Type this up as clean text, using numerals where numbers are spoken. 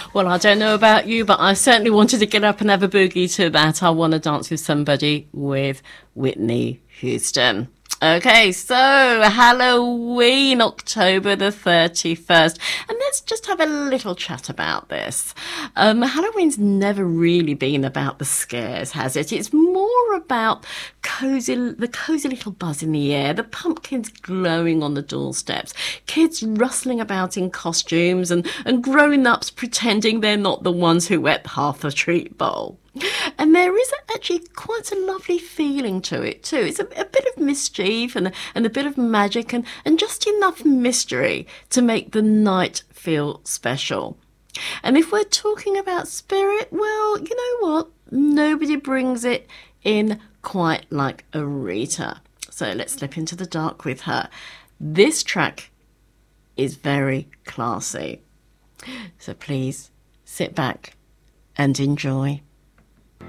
Well, I don't know about you, but I certainly wanted to get up and have a boogie to that. I Want to Dance with Somebody with Whitney Houston. Okay, so Halloween, October the 31st. And let's just have a little chat about this. Halloween's never really been about the scares, has it? It's more about the cozy little buzz in the air, the pumpkins glowing on the doorsteps, kids rustling about in costumes, and grown-ups pretending they're not the ones who ate half the treat bowl. And there is actually quite a lovely feeling to it too. It's a bit of mischief and a bit of magic and just enough mystery to make the night feel special. And if we're talking about spirit, well, you know what? Nobody brings it in quite like Aretha. So let's slip into the dark with her. This track is very classy. So please sit back and enjoy.